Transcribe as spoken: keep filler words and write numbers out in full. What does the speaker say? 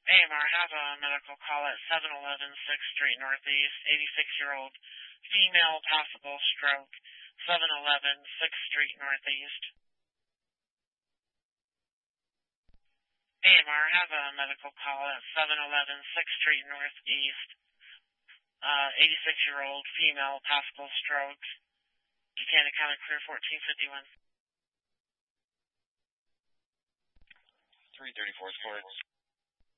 A M R, have a medical call at seven eleven sixth Street Northeast, eighty-six-year-old female, possible stroke, seven eleven sixth Street Northeast. A M R, have a medical call at seven eleven sixth Street Northeast, uh, eighty-six-year-old female, possible stroke, Buchanan County Clear fourteen fifty-one. three thirty-fourth Court.